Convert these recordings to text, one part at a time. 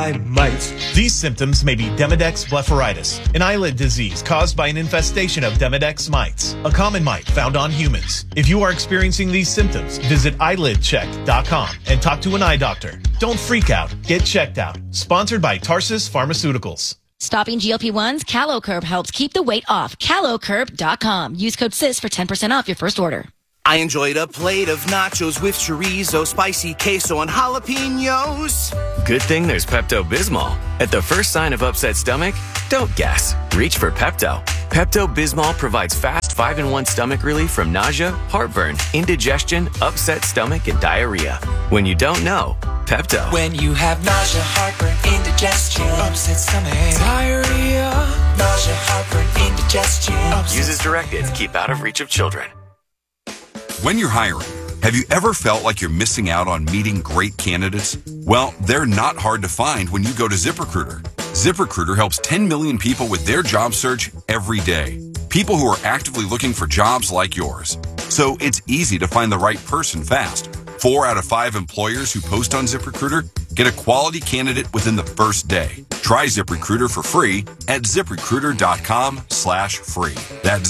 eye mites. These symptoms may be Demodex blepharitis, an eyelid disease caused by an infestation of Demodex mites, a common mite found on humans. If you are experiencing these symptoms, visit eyelidcheck.com and talk to an eye doctor. Don't freak out. Get checked out. Sponsored by Tarsus Pharmaceuticals. Stopping GLP-1s, CaloCurb helps keep the weight off. CaloCurb.com. Use code SIS for 10% off your first order. I enjoyed a plate of nachos with chorizo, spicy queso, and jalapenos. Good thing there's Pepto-Bismol. At the first sign of upset stomach, don't guess. Reach for Pepto. Pepto-Bismol provides fast 5-in-1 stomach relief from nausea, heartburn, indigestion, upset stomach, and diarrhea. When you don't know, Pepto. When you have nausea, heartburn, indigestion, upset stomach, diarrhea, nausea, heartburn, indigestion. Use as directed. Keep out of reach of children. When you're hiring, have you ever felt like you're missing out on meeting great candidates? Well, they're not hard to find when you go to ZipRecruiter. ZipRecruiter helps 10 million people with their job search every day. People who are actively looking for jobs like yours. So it's easy to find the right person fast. 4 out of 5 employers who post on ZipRecruiter get a quality candidate within the first day. Try ZipRecruiter for free at ZipRecruiter.com/free. That's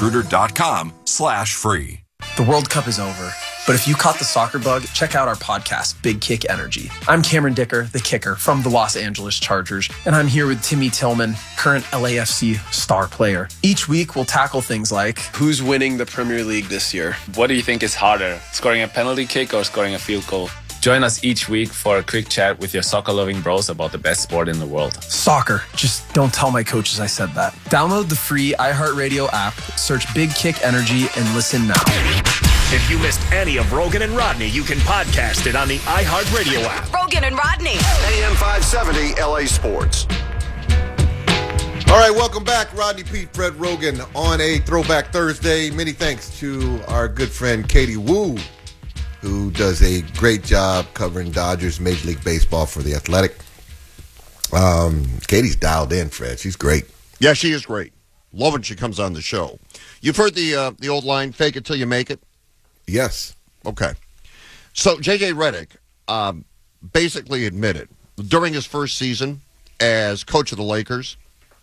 ZipRecruiter.com/free. The World Cup is over, but if you caught the soccer bug, check out our podcast, Big Kick Energy. I'm Cameron Dicker, the kicker from the Los Angeles Chargers, and I'm here with Timmy Tillman, current LAFC star player. Each week, we'll tackle things like, who's winning the Premier League this year? What do you think is harder, scoring a penalty kick or scoring a field goal? Join us each week for a quick chat with your soccer-loving bros about the best sport in the world. Soccer. Just don't tell my coaches I said that. Download the free iHeartRadio app, search Big Kick Energy, and listen now. If you missed any of Rogan and Rodney, you can podcast it on the iHeartRadio app. Rogan and Rodney. AM 570 LA Sports. All right, welcome back. Rodney Pete, Fred Rogan on a Throwback Thursday. Many thanks to our good friend Katie Wu, who does a great job covering Dodgers Major League Baseball for The Athletic. Katie's dialed in, Fred. She's great. Yeah, she is great. Love when she comes on the show. You've heard the old line, fake it till you make it? Yes. Okay. So J.J. Redick basically admitted during his first season as coach of the Lakers,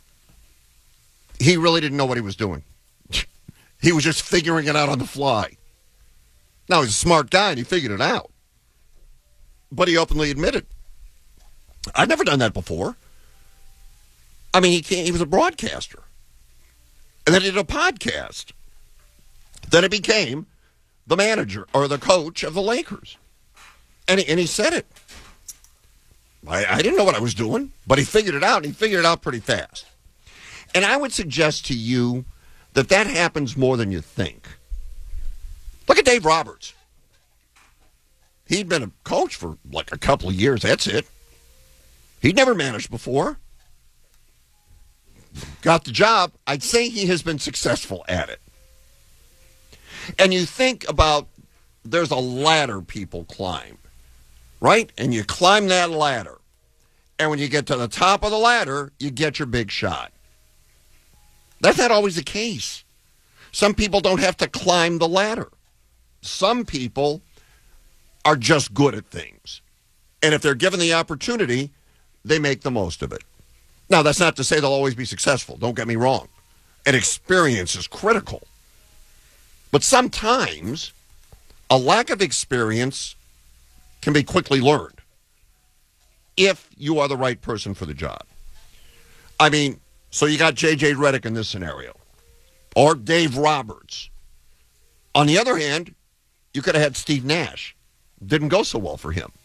he really didn't know what he was doing. He was just figuring it out on the fly. Now, he's a smart guy, and he figured it out. But he openly admitted, I've never done that before. I mean, he was a broadcaster. And then he did a podcast. Then he became the manager or the coach of the Lakers. And he said it. I didn't know what I was doing, but he figured it out, and he figured it out pretty fast. And I would suggest to you that happens more than you think. Look at Dave Roberts. He'd been a coach for like a couple of years. That's it. He'd never managed before. Got the job. I'd say he has been successful at it. And you think about there's a ladder people climb, right? And you climb that ladder. And when you get to the top of the ladder, you get your big shot. That's not always the case. Some people don't have to climb the ladder. Some people are just good at things. And if they're given the opportunity, they make the most of it. Now, that's not to say they'll always be successful. Don't get me wrong. And experience is critical. But sometimes a lack of experience can be quickly learned if you are the right person for the job. I mean, so you got J.J. Redick in this scenario, or Dave Roberts. On the other hand, you could have had Steve Nash. Didn't go so well for him.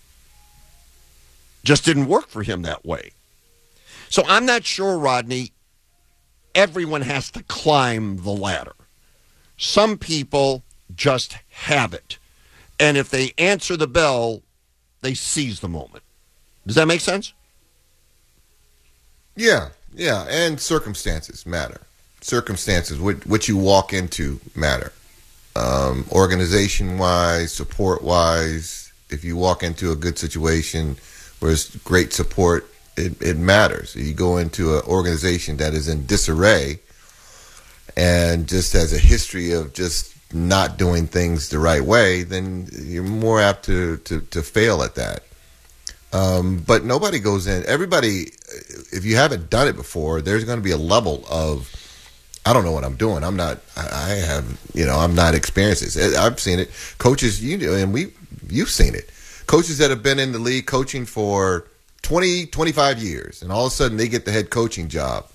Just didn't work for him that way. So I'm not sure, Rodney, everyone has to climb the ladder. Some people just have it. And if they answer the bell, they seize the moment. Does that make sense? Yeah. And circumstances matter. Circumstances, what you walk into matter. Organization-wise, support-wise, if you walk into a good situation where there's great support, it matters. You go into an organization that is in disarray and just has a history of just not doing things the right way, then you're more apt to fail at that. But nobody goes in. Everybody, if you haven't done it before, there's going to be a level of, I don't know what I'm doing. I'm not experienced this. I've seen it. Coaches, you've seen it. Coaches that have been in the league coaching for 20, 25 years, and all of a sudden they get the head coaching job.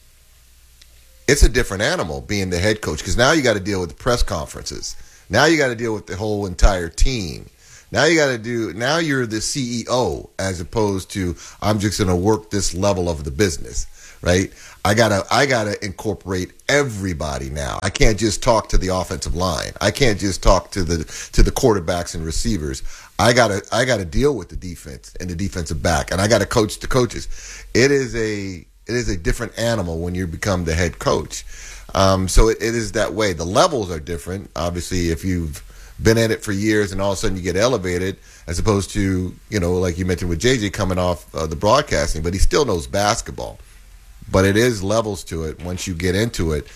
It's a different animal being the head coach, because now you got to deal with the press conferences. Now you got to deal with the whole entire team. Now you're the CEO, as opposed to, I'm just going to work this level of the business, right? I gotta incorporate everybody now. I can't just talk to the offensive line. I can't just talk to the quarterbacks and receivers. I gotta deal with the defense and the defensive back, and I gotta coach the coaches. It is a different animal when you become the head coach. So it is that way. The levels are different. Obviously, if you've been at it for years and all of a sudden you get elevated, as opposed to, like you mentioned with JJ coming off the broadcasting, but he still knows basketball. But it is levels to it. Once you get into it,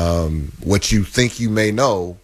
what you think you may know,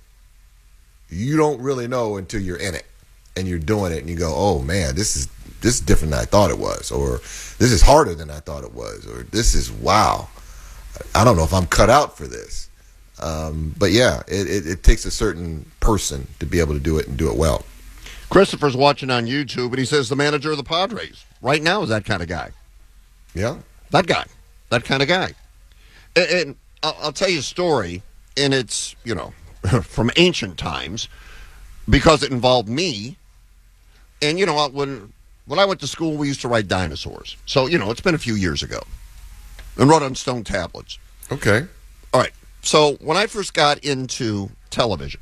you don't really know until you're in it and you're doing it, and you go, oh man, this is different than I thought it was, or this is harder than I thought it was, or this is, wow, I don't know if I'm cut out for this. But yeah, it takes a certain person to be able to do it and do it well. Christopher's watching on YouTube, and he says the manager of the Padres right now is that kind of guy. Yeah. That guy. That kind of guy. And I'll tell you a story, and it's, from ancient times, because it involved me. And, when I went to school, we used to write dinosaurs. So, it's been a few years ago. And wrote on stone tablets. Okay. All right. So when I first got into television,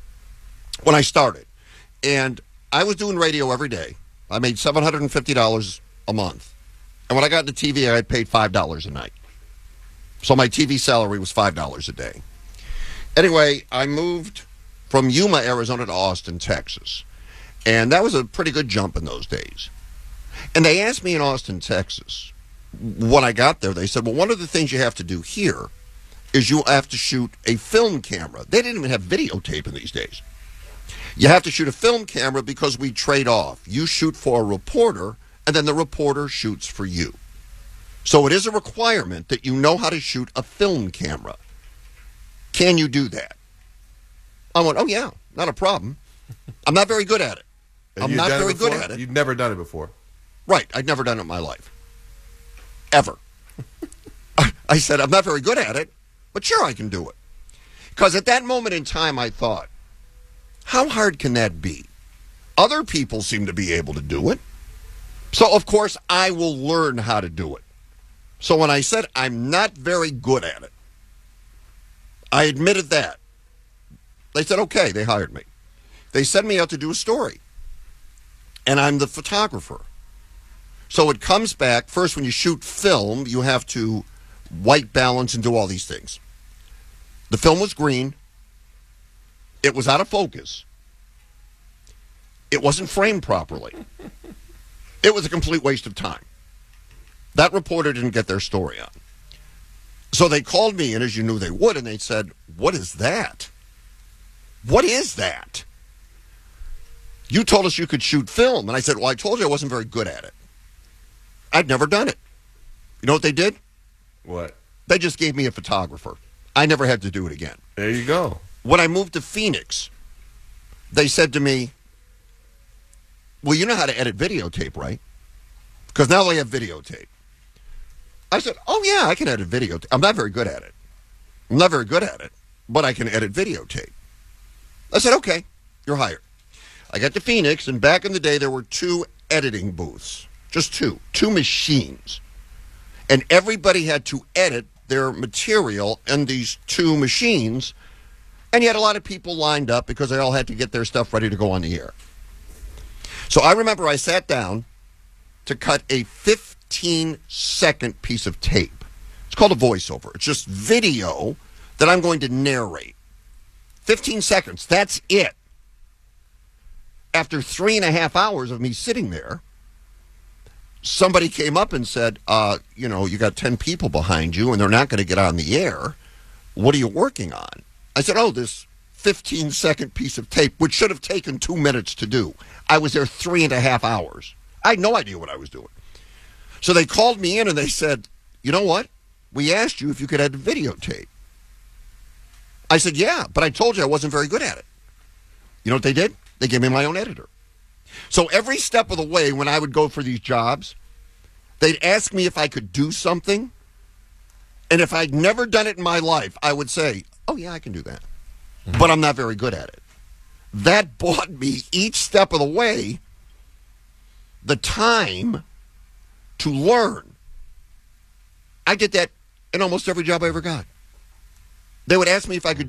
when I started, and I was doing radio every day, I made $750 a month. And when I got into TV, I had paid $5 a night. So my TV salary was $5 a day. Anyway, I moved from Yuma, Arizona to Austin, Texas. And that was a pretty good jump in those days. And they asked me in Austin, Texas, when I got there, they said, well, one of the things you have to do here is you have to shoot a film camera. They didn't even have videotape in these days. You have to shoot a film camera because we trade off. You shoot for a reporter, and then the reporter shoots for you. So it is a requirement that you know how to shoot a film camera. Can you do that? I went, oh yeah, not a problem. I'm not very good at it. I'm not very good at it. You've never done it before. Right. I'd never done it in my life. Ever. I said, I'm not very good at it, but sure I can do it. Because at that moment in time, I thought, how hard can that be? Other people seem to be able to do it. So, of course, I will learn how to do it. So when I said I'm not very good at it, I admitted that. They said, okay, they hired me. They sent me out to do a story. And I'm the photographer. So it comes back, first when you shoot film, you have to white balance and do all these things. The film was green. It was out of focus. It wasn't framed properly. It was a complete waste of time. That reporter didn't get their story on. So they called me in, as you knew they would, and they said, what is that? What is that? You told us you could shoot film. And I said, well, I told you I wasn't very good at it. I'd never done it. You know what they did? What? They just gave me a photographer. I never had to do it again. There you go. When I moved to Phoenix, they said to me, well, you know how to edit videotape, right? Because now they have videotape. I said, oh, yeah, I can edit videotape. I'm not very good at it. But I can edit videotape. I said, okay, you're hired. I got to Phoenix, and back in the day, there were 2 editing booths. Just 2 machines. And everybody had to edit their material in these 2 machines. And you had a lot of people lined up because they all had to get their stuff ready to go on the air. So I remember I sat down to cut a 15-second piece of tape. It's called a voiceover. It's just video that I'm going to narrate. 15 seconds. That's it. After 3.5 hours of me sitting there, somebody came up and said, you got 10 people behind you and they're not going to get on the air. What are you working on? I said, this 15-second piece of tape, which should have taken 2 minutes to do. I was there 3.5 hours. I had no idea what I was doing. So they called me in and they said, you know what? We asked you if you could edit videotape. I said, yeah, but I told you I wasn't very good at it. You know what they did? They gave me my own editor. So every step of the way when I would go for these jobs, they'd ask me if I could do something. And if I'd never done it in my life, I would say, oh, yeah, I can do that. Mm-hmm. But I'm not very good at it. That bought me each step of the way the time to learn. I did that in almost every job I ever got. They would ask me if I could